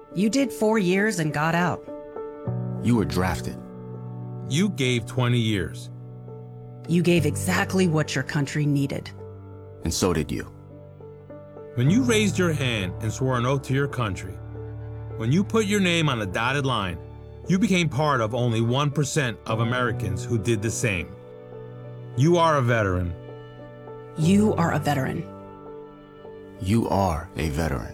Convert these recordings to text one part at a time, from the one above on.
You did 4 years and got out. You were drafted. You gave 20 years. You gave exactly what your country needed. And so did you. When you raised your hand and swore an oath to your country, when you put your name on a dotted line, you became part of only 1% of Americans who did the same. You are a veteran. You are a veteran. You are a veteran.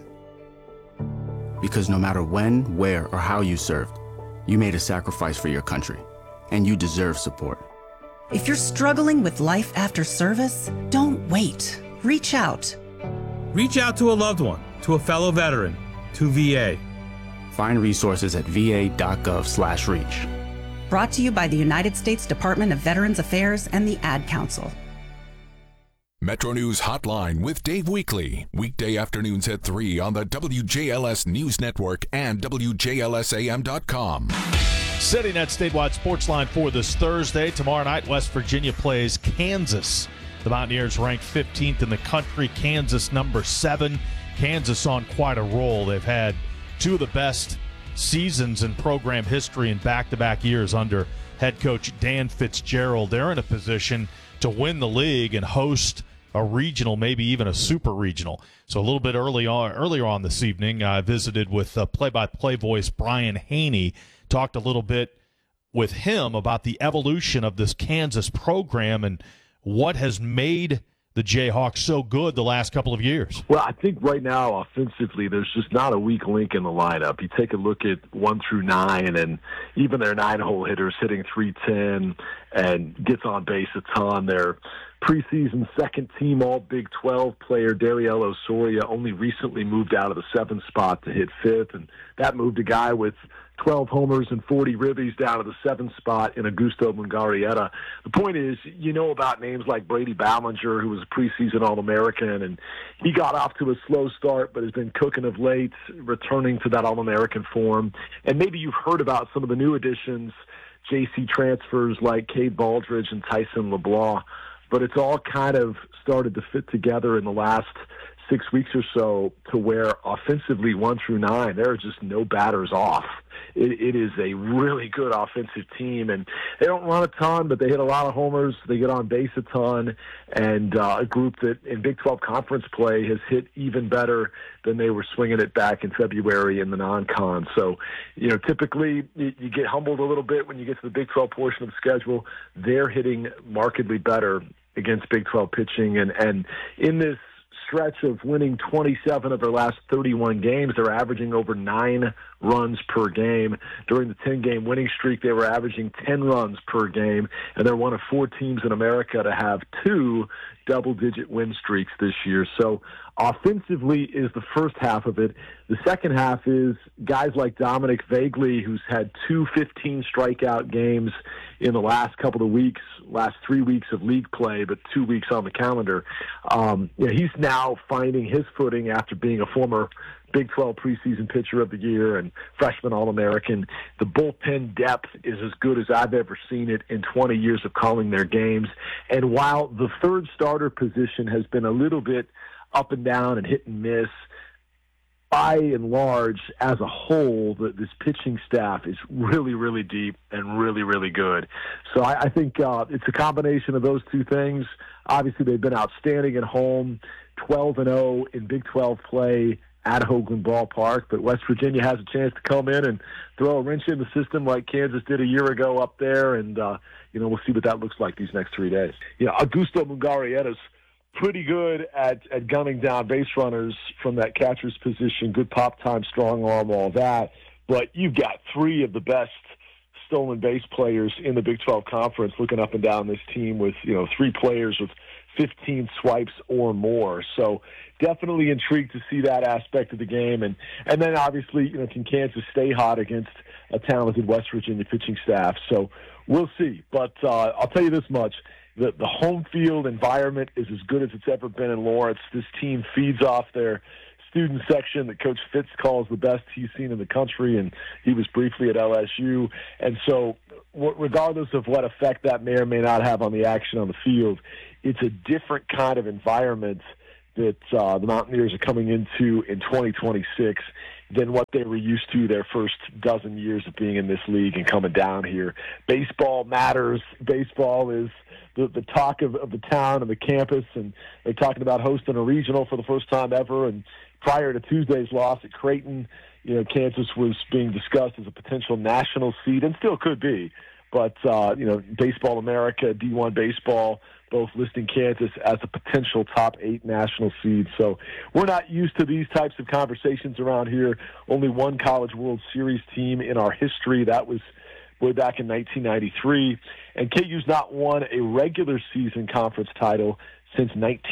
Because no matter when, where, or how you served, you made a sacrifice for your country, and you deserve support. If you're struggling with life after service, don't wait. Reach out. Reach out to a loved one, to a fellow veteran, to VA. Find resources at va.gov/reach. Brought to you by the United States Department of Veterans Affairs and the Ad Council. Metro News Hotline with Dave Weekley. Weekday afternoons at 3 on the WJLS News Network and WJLSAM.com. Setting that statewide sports line for this Thursday. Tomorrow night, West Virginia plays Kansas. The Mountaineers ranked 15th in the country. Kansas number 7. Kansas on quite a roll. They've had two of the best seasons in program history in back-to-back years under head coach Dan Fitzgerald. They're in a position to win the league and host a regional, maybe even a super regional. So a little bit earlier on this evening, I visited with play-by-play voice Brian Haney, talked a little bit with him about the evolution of this Kansas program and what has made the Jayhawks so good the last couple of years. Well, I think right now, offensively, there's just not a weak link in the lineup. You take a look at 1 through 9, and even their 9-hole hitters hitting .310 and gets on base a ton. Their preseason second-team All-Big 12 player, Dariel Osoria, only recently moved out of the 7th spot to hit 5th, and that moved a guy with 12 homers and 40 ribbies down to the 7th spot in Augusto Mungarrieta. The point is, you know about names like Brady Ballinger, who was a preseason All-American, and he got off to a slow start but has been cooking of late, returning to that All-American form. And maybe you've heard about some of the new additions, JC transfers like Cade Baldridge and Tyson LeBlanc, but it's all kind of started to fit together in the last 6 weeks or so to where offensively 1 through 9, there are just no batters off. It is a really good offensive team, and they don't run a ton, but they hit a lot of homers. They get on base a ton, and a group that in Big 12 conference play has hit even better than they were swinging it back in February in the non-con. So, you know, typically you get humbled a little bit when you get to the Big 12 portion of the schedule. They're hitting markedly better against Big 12 pitching, and in this stretch of winning 27 of their last 31 games, they're averaging over 9 runs per game. During the 10-game winning streak, they were averaging 10 runs per game, and they're one of 4 teams in America to have 2 double-digit win streaks this year. So offensively is the first half of it. The second half is guys like Dominic Vagley, who's had 2 15-strikeout games in the last couple of weeks, last 3 weeks of league play, but 2 weeks on the calendar. He's now finding his footing after being a former Big 12 preseason pitcher of the year and freshman All-American. The bullpen depth is as good as I've ever seen it in 20 years of calling their games. And while the third starter position has been a little bit up and down and hit and miss, by and large, as a whole, this pitching staff is really, really deep and really, really good. So I think it's a combination of those two things. Obviously, they've been outstanding at home, 12-0 in Big 12 play at Hoagland Ballpark, but West Virginia has a chance to come in and throw a wrench in the system like Kansas did a year ago up there, and we'll see what that looks like these next 3 days. Augusto Mungarrieta's pretty good at gunning down base runners from that catcher's position, good pop time, strong arm, all that, but you've got 3 of the best stolen base players in the Big 12 Conference looking up and down this team with, 3 players with 15 swipes or more. So definitely intrigued to see that aspect of the game. And then obviously, can Kansas stay hot against a talented West Virginia pitching staff? So we'll see. But I'll tell you this much. The home field environment is as good as it's ever been in Lawrence. This team feeds off their student section that Coach Fitz calls the best he's seen in the country, and he was briefly at LSU. And so regardless of what effect that may or may not have on the action on the field, it's a different kind of environment that the Mountaineers are coming into in 2026. than what they were used to their first dozen years of being in this league and coming down here. Baseball matters. Baseball is the talk of the town and the campus, and they're talking about hosting a regional for the first time ever. And prior to Tuesday's loss at Creighton, Kansas was being discussed as a potential national seed, and still could be. But, Baseball America, D1 Baseball, both listing Kansas as a potential top 8 national seed. So we're not used to these types of conversations around here. Only one College World Series team in our history. That was way back in 1993. And KU's not won a regular season conference title since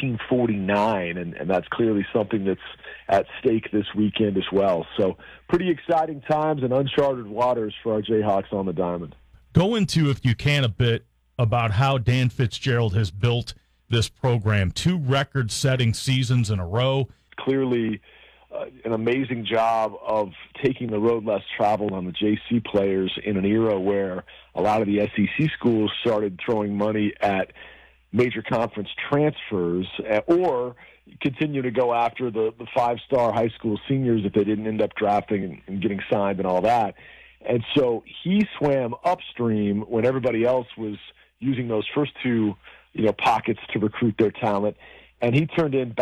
1949, and that's clearly something that's at stake this weekend as well. So pretty exciting times and uncharted waters for our Jayhawks on the diamond. Go into, if you can, a bit about how Dan Fitzgerald has built this program. 2 record-setting seasons in a row. Clearly an amazing job of taking the road less traveled on the JC players in an era where a lot of the SEC schools started throwing money at major conference transfers or continue to go after the 5-star high school seniors if they didn't end up drafting and getting signed and all that. And so he swam upstream when everybody else was using those first 2, pockets to recruit their talent. And he turned in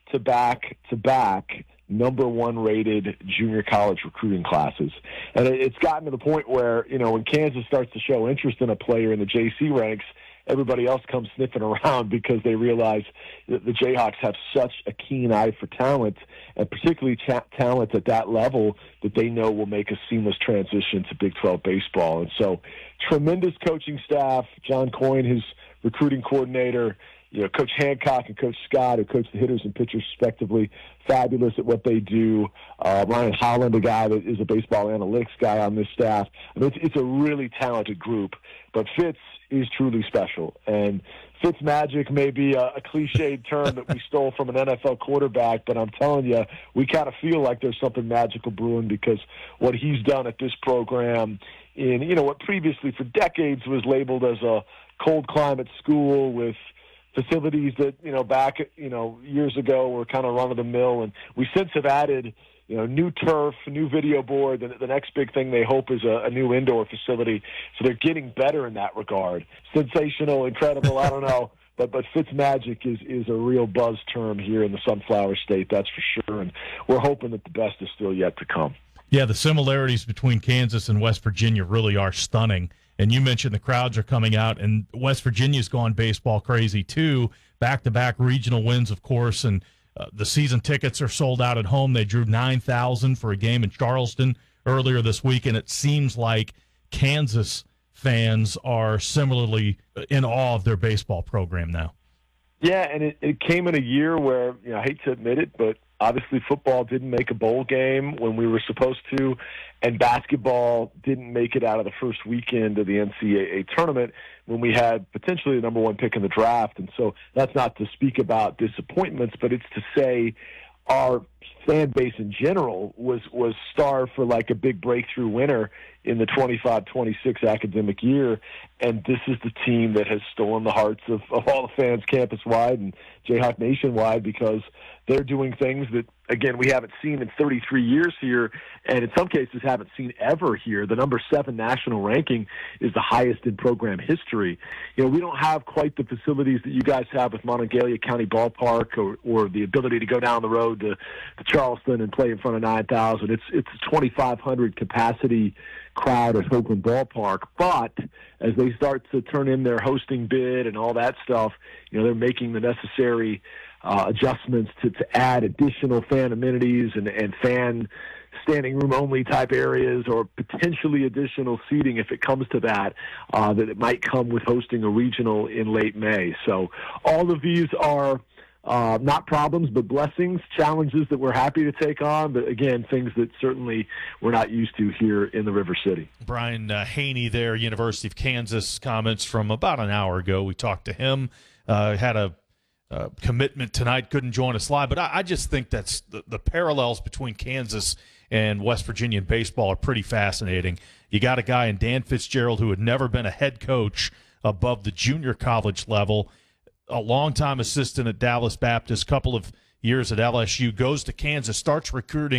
back-to-back-to-back number 1 rated junior college recruiting classes. And it's gotten to the point where, when Kansas starts to show interest in a player in the JC ranks, everybody else comes sniffing around because they realize that the Jayhawks have such a keen eye for talent, and particularly talent at that level that they know will make a seamless transition to Big 12 baseball. And so tremendous coaching staff, John Coyne, his recruiting coordinator, Coach Hancock and Coach Scott, who coach the hitters and pitchers respectively, fabulous at what they do. Ryan Holland, a guy that is a baseball analytics guy on this staff. I mean, it's a really talented group, but Fitz is truly special. And Fitz magic may be a cliched term that we stole from an NFL quarterback, but I'm telling you, we kind of feel like there's something magical brewing because what he's done at this program in, what previously for decades was labeled as a cold climate school with facilities that, back, years ago were kind of run-of-the-mill, and we since have added, new turf, new video board. The next big thing they hope is a new indoor facility. So they're getting better in that regard. Sensational, incredible, I don't know. But Fitzmagic is a real buzz term here in the Sunflower State, that's for sure. And we're hoping that the best is still yet to come. Yeah, the similarities between Kansas and West Virginia really are stunning. And you mentioned the crowds are coming out, and West Virginia's gone baseball crazy too. Back-to-back regional wins, of course, and the season tickets are sold out at home. They drew 9,000 for a game in Charleston earlier this week, and it seems like Kansas fans are similarly in awe of their baseball program now. Yeah, and it came in a year where, I hate to admit it, but obviously football didn't make a bowl game when we were supposed to, and basketball didn't make it out of the first weekend of the NCAA tournament when we had potentially the number 1 pick in the draft. And so that's not to speak about disappointments, but it's to say our fan base in general was starved for like a big breakthrough winner in the 25-26 academic year, and this is the team that has stolen the hearts of all the fans campus-wide and Jayhawk Nation-wide because they're doing things that, again, we haven't seen in 33 years here, and in some cases haven't seen ever here. The number 7 national ranking is the highest in program history. We don't have quite the facilities that you guys have with Monongalia County Ballpark or the ability to go down the road to Charleston and play in front of 9,000. It's a 2,500 capacity crowd at Hoagland Ballpark, but as they start to turn in their hosting bid and all that stuff, they're making the necessary adjustments to add additional fan amenities and fan standing room only type areas or potentially additional seating if it comes to that it might come with hosting a regional in late May. So all of these are not problems, but blessings, challenges that we're happy to take on. But again, things that certainly we're not used to here in the River City. Brian Haney there, University of Kansas, comments from about an hour ago. We talked to him, had a commitment tonight, couldn't join us live. But I just think that's the parallels between Kansas and West Virginia in baseball are pretty fascinating. You got a guy in Dan Fitzgerald who had never been a head coach above the junior college level, a longtime assistant at Dallas Baptist, couple of years at LSU, goes to Kansas, starts recruiting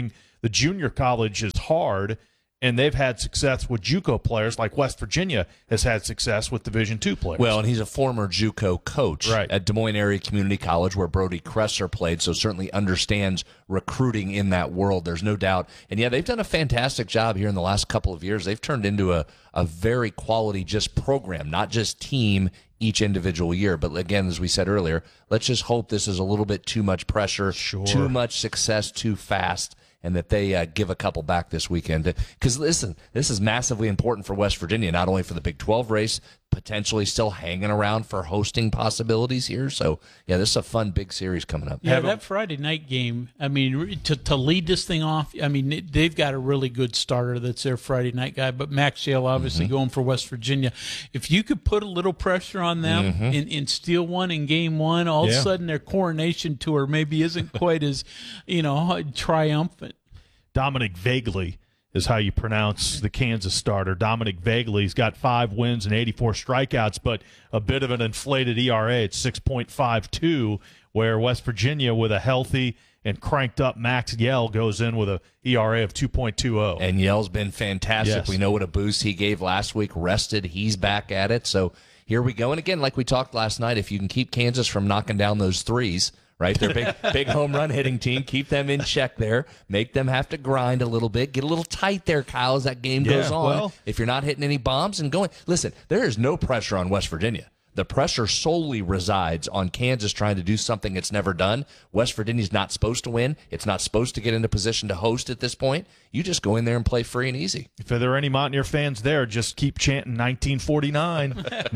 the junior college is hard, and they've had success with JUCO players, like West Virginia has had success with Division II players. Well, and he's a former JUCO coach right. at Des Moines Area Community College, where Brody Kresser played, so certainly understands recruiting in that world. There's no doubt. And, yeah, they've done a fantastic job here in the last couple of years. They've turned into a very quality just program, not just team each individual year. But, again, as we said earlier, let's just hope this is a little bit too much pressure, too much success too fast, and that they give a couple back this weekend. Because, listen, this is massively important for West Virginia, not only for the Big 12 race, potentially still hanging around for hosting possibilities here. So, yeah, this is a fun big series coming up. Yeah, that Friday night game, I mean, to lead this thing off, I mean, they've got a really good starter that's their Friday night guy, but Max Yale obviously going for West Virginia. If you could put a little pressure on them and steal one in game one, all of a sudden their coronation tour maybe isn't quite as, triumphant. Dominic Vagley is how you pronounce the Kansas starter. Dominic Vagley's got 5 wins and 84 strikeouts, but a bit of an inflated ERA. It's 6.52, where West Virginia, with a healthy and cranked up Max Yell, goes in with a ERA of 2.20. And Yell's been fantastic. Yes. We know what a boost he gave last week. Rested, he's back at it. So here we go. And again, like we talked last night, if you can keep Kansas from knocking down those threes, right? They're big home run hitting team. Keep them in check there. Make them have to grind a little bit. Get a little tight there, Kyle, as that game goes on. Well, if you're not hitting any bombs and going. Listen, there is no pressure on West Virginia. The pressure solely resides on Kansas trying to do something it's never done. West Virginia's not supposed to win. It's not supposed to get into position to host at this point. You just go in there and play free and easy. If there are any Mountaineer fans there, just keep chanting 1949.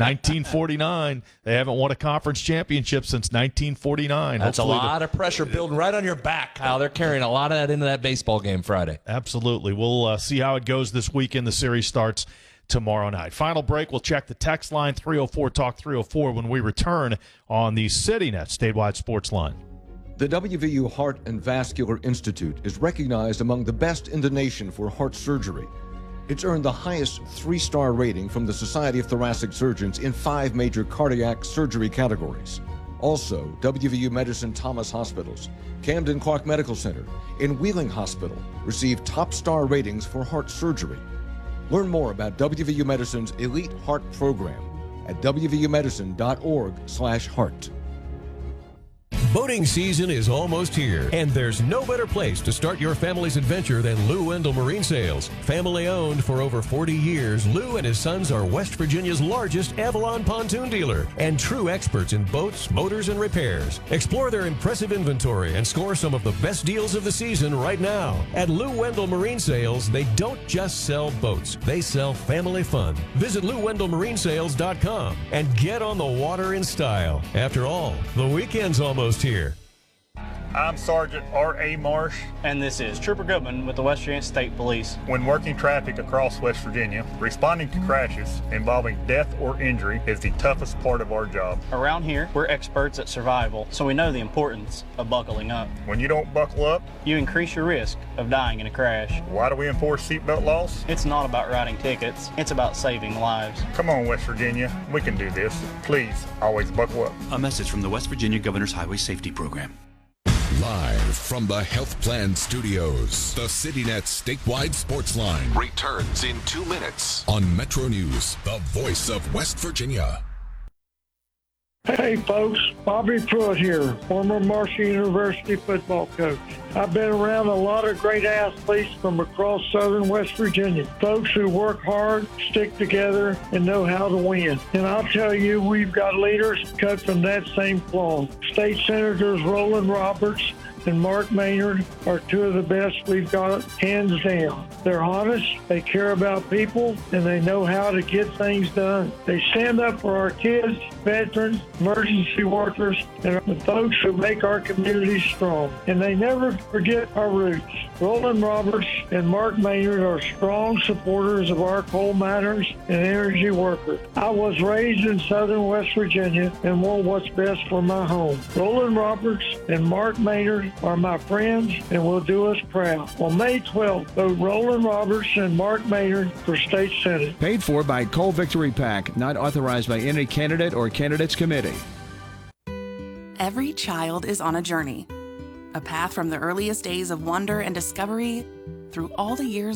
1949. They haven't won a conference championship since 1949. That's hopefully a lot of pressure building right on your back, Kyle. They're carrying a lot of that into that baseball game Friday. Absolutely. We'll see how it goes this weekend. The series starts tomorrow night. Final break. We'll check the text line, 304-TALK-304, when we return on the CityNet Statewide Sports Line. The WVU Heart and Vascular Institute is recognized among the best in the nation for heart surgery. It's earned the highest 3-star rating from the Society of Thoracic Surgeons in 5 major cardiac surgery categories. Also, WVU Medicine Thomas Hospitals, Camden Clark Medical Center, and Wheeling Hospital received top star ratings for heart surgery. Learn more about WVU Medicine's Elite Heart Program at wvumedicine.org/heart. Boating season is almost here, and there's no better place to start your family's adventure than Lou Wendell Marine Sales. Family owned for over 40 years, Lou and his sons are West Virginia's largest Avalon pontoon dealer and true experts in boats, motors, and repairs. Explore their impressive inventory and score some of the best deals of the season right now. At Lou Wendell Marine Sales, they don't just sell boats, they sell family fun. Visit LouWendellMarineSales.com and get on the water in style. After all, the weekend's almost here. I'm Sergeant R.A. Marsh. And this is Trooper Goodman with the West Virginia State Police. When working traffic across West Virginia, responding to crashes involving death or injury is the toughest part of our job. Around here, we're experts at survival, so we know the importance of buckling up. When you don't buckle up, you increase your risk of dying in a crash. Why do we enforce seatbelt laws? It's not about writing tickets, it's about saving lives. Come on, West Virginia, we can do this. Please, always buckle up. A message from the West Virginia Governor's Highway Safety Program. Live from the Health Plan Studios, the CityNet Statewide Sports Line returns in 2 minutes on Metro News, the voice of West Virginia. Hey folks, Bobby Pruitt here, former Marshall University football coach. I've been around a lot of great athletes from across southern West Virginia, folks who work hard, stick together, and know how to win. And I'll tell you, we've got leaders cut from that same cloth. State Senators Roland Roberts and Mark Maynard are 2 of the best we've got, hands down. They're honest, they care about people, and they know how to get things done. They stand up for our kids, veterans, emergency workers, and the folks who make our communities strong. And they never forget our roots. Roland Roberts and Mark Maynard are strong supporters of our coal miners and energy workers. I was raised in southern West Virginia and want what's best for my home. Roland Roberts and Mark Maynard are my friends and will do us proud. On May 12th, vote Roland Roberts and Mark Maynard for State Senate. Paid for by Coal Victory PAC, not authorized by any candidate or candidates committee. Every child is on a journey. A path from the earliest days of wonder and discovery through all the years